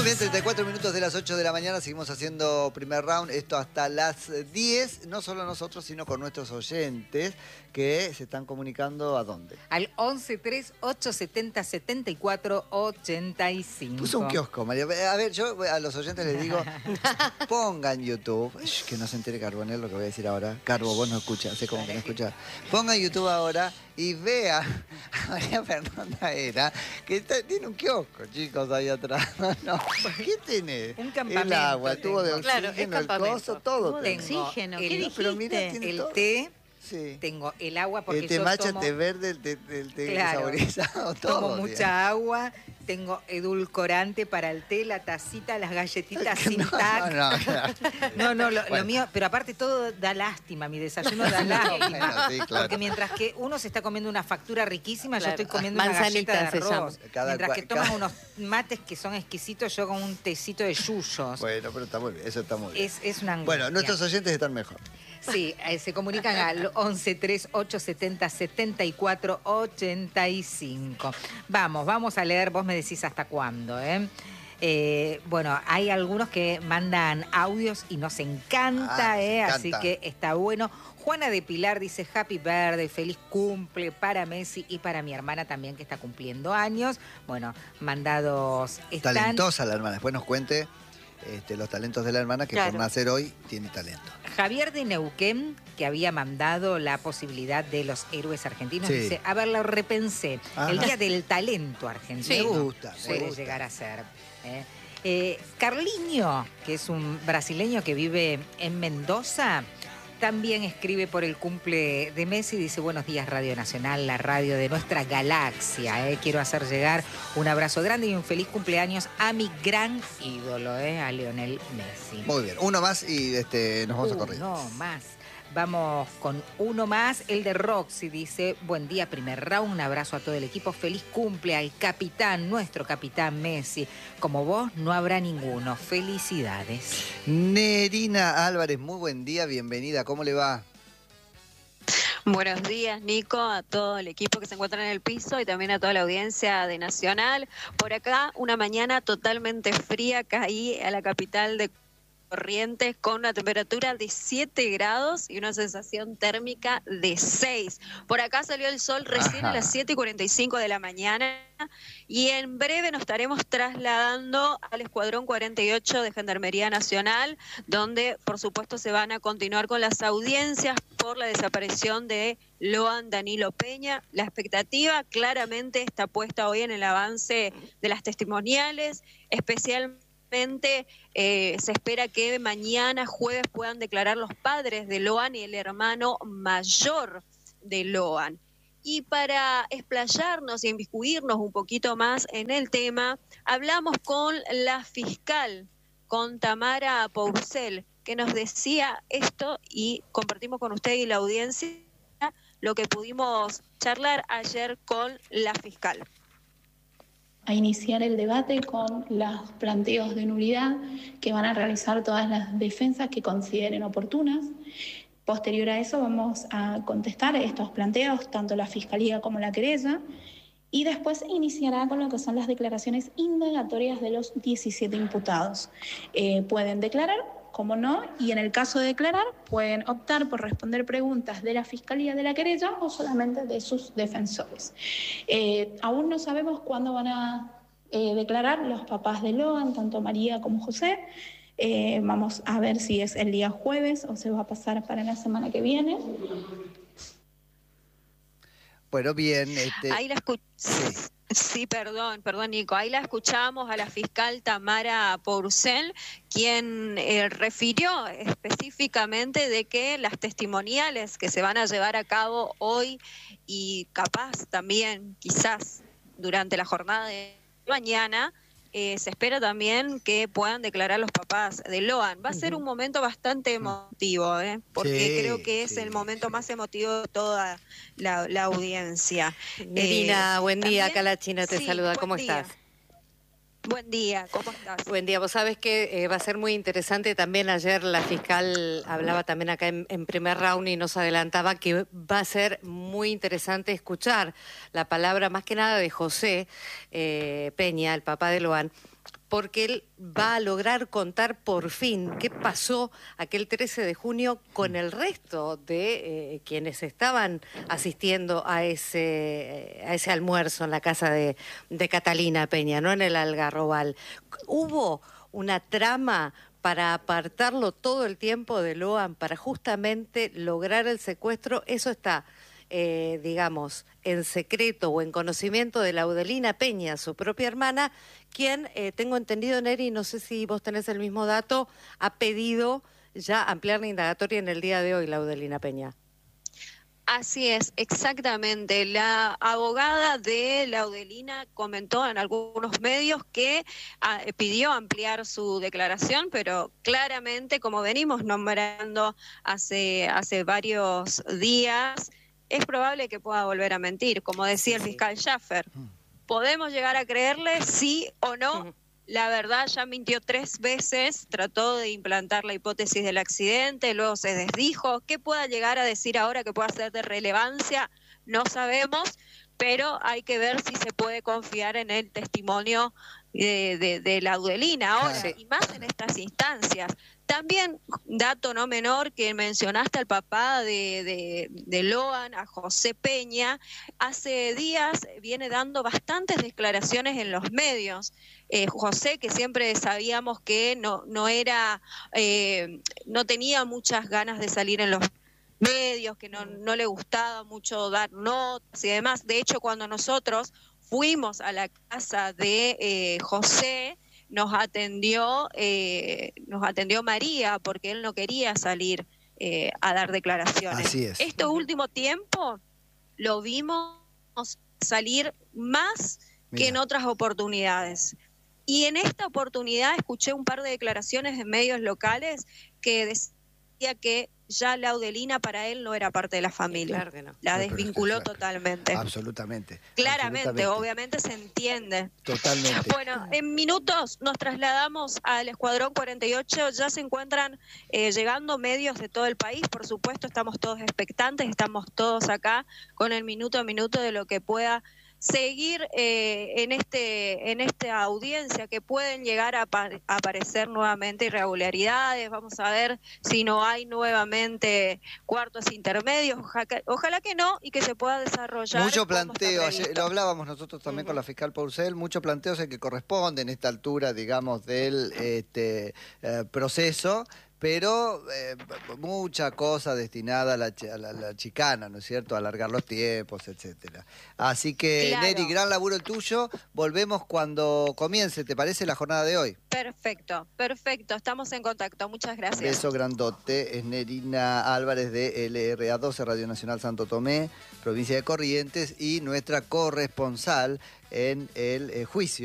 bien, 34 minutos de las 8 de la mañana, seguimos haciendo primer round, esto hasta las 10, no solo nosotros, sino con nuestros oyentes que se están comunicando ¿a dónde? Al 11 3 870 74 85. Puso un kiosco, María. A ver, yo a los oyentes les digo, pongan YouTube, que no se entere Carbonel lo que voy a decir ahora. Carbo, vos no escuchás, sé cómo que no escuchás. Pongan YouTube ahora y vea a María Fernanda Era, que tiene un kiosco, chicos, ahí atrás. No, ¿qué tiene? Un campamento. El agua, el tubo de oxígeno, Claro, es el campamento. coso, todo. Tubo de tengo. oxígeno. el- ¿Qué dijiste? Pero mirá, tiene El todo. té, Sí. tengo el agua porque El té yo matcha, tomo, té verde, el té Claro. saborizado, todo. tomo digamos. mucha agua, tengo edulcorante para el té, la tacita, las galletitas sin No, tac. no, claro. No, lo Bueno. mío, pero aparte todo da lástima, mi desayuno da lástima. Bueno, sí, claro. Porque mientras que uno se está comiendo una factura riquísima, Claro. yo estoy comiendo una Manzanita galleta se de llama. arroz. Cada Mientras cual- que toman cada- unos mates que son exquisitos, yo con un tecito de yuyos. Bueno, pero está muy bien, eso está muy bien. Es una angustia. Bueno, nuestros oyentes están mejor. Sí, se comunican al 11 3 870 74 85. Vamos a leer, vos me decís hasta cuándo, ¿eh? Bueno, hay algunos que mandan audios y nos encanta, Ah, nos encanta. así que está bueno. Juana de Pilar dice Happy Birthday, feliz cumple para Messi y para mi hermana también que está cumpliendo años. Bueno, mandados están. Talentosa la hermana, después nos cuente los talentos de la hermana, que Claro. por nacer hoy tiene talento. Javier de Neuquén, que había mandado la posibilidad de los héroes argentinos, Sí. dice, a ver, lo repensé, Ajá. el Día del Talento argentino. Me gusta, me Puede gusta. llegar a ser. Carliño, que es un brasileño que vive en Mendoza, también escribe por el cumple de Messi, dice, buenos días Radio Nacional, la radio de nuestra galaxia. Quiero hacer llegar un abrazo grande y un feliz cumpleaños a mi gran ídolo, a Lionel Messi. Muy bien, uno más y nos vamos a correr. Uno más. Vamos con uno más, el de Roxy, dice, buen día, primer round, un abrazo a todo el equipo, feliz cumple al capitán, nuestro capitán Messi. Como vos, no habrá ninguno. Felicidades. Nerina Álvarez, muy buen día, bienvenida, ¿cómo le va? Buenos días, Nico, a todo el equipo que se encuentra en el piso y también a toda la audiencia de Nacional. Por acá, una mañana totalmente fría, caí a la capital de Corrientes con una temperatura de 7 grados y una sensación térmica de 6. Por acá salió el sol recién Ajá. a las 7:45 de la mañana y en breve nos estaremos trasladando al Escuadrón 48 de Gendarmería Nacional, donde por supuesto se van a continuar con las audiencias por la desaparición de Loan Danilo Peña. La expectativa claramente está puesta hoy en el avance de las testimoniales, especialmente se espera que mañana jueves puedan declarar los padres de Loan y el hermano mayor de Loan. Y para explayarnos y inmiscuirnos un poquito más en el tema, hablamos con la fiscal, con Tamara Pourcel, que nos decía esto y compartimos con usted y la audiencia lo que pudimos charlar ayer con la fiscal. A iniciar el debate con los planteos de nulidad que van a realizar todas las defensas que consideren oportunas. Posterior a eso vamos a contestar estos planteos, tanto la Fiscalía como la querella, y después iniciará con lo que son las declaraciones indagatorias de los 17 imputados. Pueden declarar, como no, y en el caso de declarar pueden optar por responder preguntas de la Fiscalía de la querella o solamente de sus defensores. Aún no sabemos cuándo van a declarar los papás de Loan, tanto María como José. Vamos a ver si es el día jueves o se va a pasar para la semana que viene. Bueno, bien. Ahí la Sí, perdón, Nico. Ahí la escuchamos a la fiscal Tamara Pourcel, quien refirió específicamente de que las testimoniales que se van a llevar a cabo hoy y capaz también, quizás, durante la jornada de mañana, se espera también que puedan declarar los papás de Loan. Va a ser un momento bastante emotivo, porque Sí, creo que es sí, el momento más emotivo de toda la audiencia. Nerina, buen día, también- acá la China te sí, saluda, buen ¿cómo día. estás? Buen día, ¿cómo estás? Buen día, vos sabés que va a ser muy interesante, también ayer la fiscal hablaba también acá en primer round y nos adelantaba que va a ser muy interesante escuchar la palabra más que nada de José Peña, el papá de Loan, porque él va a lograr contar por fin qué pasó aquel 13 de junio con el resto de quienes estaban asistiendo a ese almuerzo en la casa de Catalina Peña, no en el Algarrobal. Hubo una trama para apartarlo todo el tiempo de Loan, para justamente lograr el secuestro. Eso está, digamos, en secreto o en conocimiento de Laudelina Peña, su propia hermana, quien, tengo entendido, Neri, no sé si vos tenés el mismo dato, ha pedido ya ampliar la indagatoria en el día de hoy, Laudelina Peña. Así es, exactamente. La abogada de Laudelina comentó en algunos medios que pidió ampliar su declaración, pero claramente, como venimos nombrando hace varios días, es probable que pueda volver a mentir. Como decía el fiscal Schaffer, ¿podemos llegar a creerle sí o no? La verdad, ya mintió 3 veces, trató de implantar la hipótesis del accidente, luego se desdijo. ¿Qué pueda llegar a decir ahora que pueda ser de relevancia? No sabemos, pero hay que ver si se puede confiar en el testimonio de Laudelina ahora, y más en estas instancias. También, dato no menor, que mencionaste al papá de Loan, a José Peña, hace días viene dando bastantes declaraciones en los medios. José, que siempre sabíamos que no tenía muchas ganas de salir en los medios, que no le gustaba mucho dar notas y demás. De hecho, cuando nosotros fuimos a la casa de José, nos atendió María, porque él no quería salir a dar declaraciones. Así es. Este último tiempo lo vimos salir más que en otras oportunidades. Y en esta oportunidad escuché un par de declaraciones en medios locales que decía que ya Laudelina para él no era parte de la familia. Claro que no. La desvinculó totalmente. Absolutamente. Claramente, obviamente se entiende. Totalmente. Bueno, en minutos nos trasladamos al Escuadrón 48. Ya se encuentran llegando medios de todo el país. Por supuesto, estamos todos expectantes, estamos todos acá con el minuto a minuto de lo que pueda seguir en esta audiencia, que pueden llegar a aparecer nuevamente irregularidades. Vamos a ver si no hay nuevamente cuartos intermedios. Ojalá que no, y que se pueda desarrollar. Mucho planteo, ayer lo hablábamos nosotros también con la fiscal Pourcel, muchos planteos que corresponden a esta altura, digamos, del proceso, pero mucha cosa destinada a la chicana, ¿no es cierto?, a alargar los tiempos, etcétera. Así que, claro. Neri, gran laburo el tuyo. Volvemos cuando comience, ¿te parece, la jornada de hoy? Perfecto, perfecto. Estamos en contacto. Muchas gracias. Beso grandote. Es Nerina Álvarez de LRA12, Radio Nacional Santo Tomé, provincia de Corrientes, y nuestra corresponsal en el juicio.